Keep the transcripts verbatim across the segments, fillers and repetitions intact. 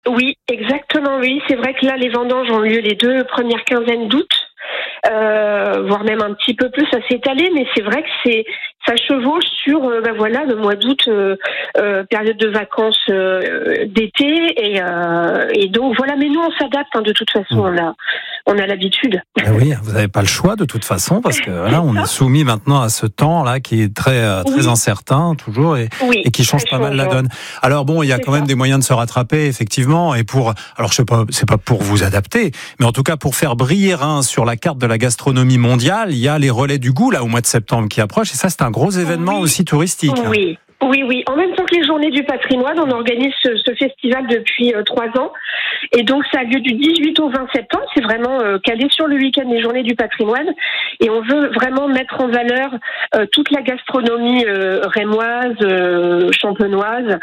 Oui, exactement, oui. C'est vrai que là, les vendanges ont lieu les deux premières quinzaines d'août. Euh, voire même un petit peu plus, ça s'est étalé, mais c'est vrai que c'est ça chevauche sur euh, ben voilà le mois d'août, euh, euh, période de vacances euh, d'été et, euh, et donc voilà. Mais nous on s'adapte hein, de toute façon, on a on a l'habitude. Ben oui, vous n'avez pas le choix de toute façon parce que là on est soumis maintenant à ce temps là qui est très très oui. incertain toujours et, oui, et qui change pas mal la donne. Alors bon, il y a c'est quand ça. même des moyens de se rattraper effectivement et pour alors je sais pas, c'est pas pour vous adapter, mais en tout cas pour faire briller Reims sur la carte de la gastronomie mondiale, il y a les relais du goût là au mois de septembre qui approchent et ça c'est un gros événement oui. aussi touristique. Oui. Oui, oui. En même temps que les Journées du patrimoine, on organise ce, ce festival depuis euh, trois ans. Et donc, ça a lieu du dix-huit au vingt septembre. C'est vraiment euh, calé sur le week-end des Journées du patrimoine. Et on veut vraiment mettre en valeur euh, toute la gastronomie euh, rémoise, euh, champenoise,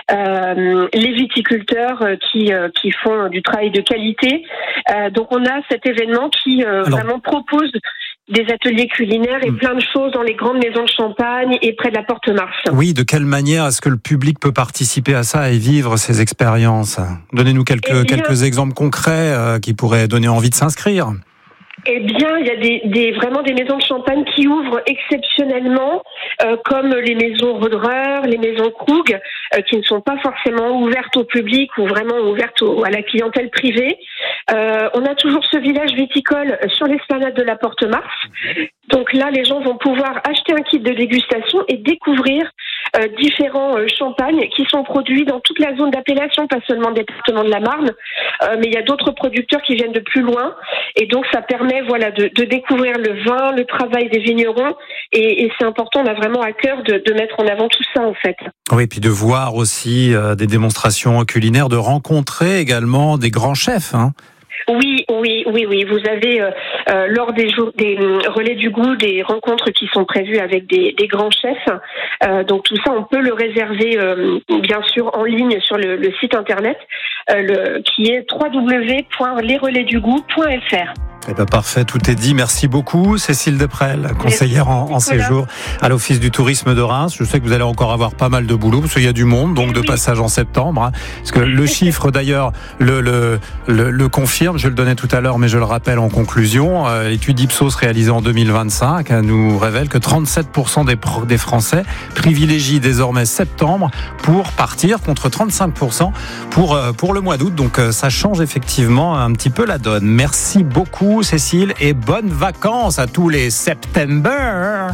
euh, les viticulteurs euh, qui, euh, qui font du travail de qualité. Euh, donc, on a cet événement qui euh, Alors... vraiment propose des ateliers culinaires et plein de choses dans les grandes maisons de champagne et près de la Porte Mars. Oui, de quelle manière est-ce que le public peut participer à ça et vivre ces expériences ? Donnez-nous quelques, eh bien, quelques exemples concrets euh, qui pourraient donner envie de s'inscrire. Eh bien, il y a des, des vraiment des maisons de champagne qui ouvrent exceptionnellement, euh, comme les maisons Roederer, les maisons Krug, euh, qui ne sont pas forcément ouvertes au public ou vraiment ouvertes au, à la clientèle privée. Euh, on a toujours ce village viticole sur l'esplanade de la Porte Mars. Donc là, les gens vont pouvoir acheter un kit de dégustation et découvrir euh, différents euh, champagnes qui sont produits dans toute la zone d'appellation, pas seulement le département de la Marne, euh, mais il y a d'autres producteurs qui viennent de plus loin. Et donc, ça permet voilà, de, de découvrir le vin, le travail des vignerons. Et, et c'est important, on a vraiment à cœur de, de mettre en avant tout ça, en fait. Oui, et puis de voir aussi euh, des démonstrations culinaires, de rencontrer également des grands chefs, hein. Oui, oui, oui, oui. Vous avez euh, euh, lors des jours, des relais du goût, des rencontres qui sont prévues avec des, des grands chefs. Euh, donc tout ça, on peut le réserver euh, bien sûr en ligne sur le, le site internet, euh, le, qui est w w w point les relais du goût point f r. Eh ben parfait, tout est dit. Merci beaucoup, Cécile Desprel, conseillère en, en séjour à l'Office du tourisme de Reims. Je sais que vous allez encore avoir pas mal de boulot parce qu'il y a du monde, donc de oui. passage en septembre. Hein, parce que le chiffre d'ailleurs le, le, le, le confirme. Je le donnais tout à l'heure, mais je le rappelle en conclusion. Euh, l'étude Ipsos réalisée en deux mille vingt-cinq nous révèle que trente-sept pour cent des, des Français privilégient désormais septembre pour partir contre trente-cinq pour cent pour, pour le mois d'août. Donc ça change effectivement un petit peu la donne. Merci beaucoup, Cécile, et bonnes vacances à tous les September.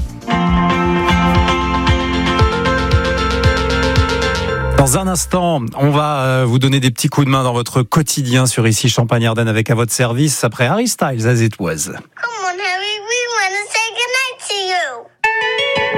Dans un instant, on va vous donner des petits coups de main dans votre quotidien sur Ici Champagne-Ardenne avec à votre service après Harry Styles, As It Was.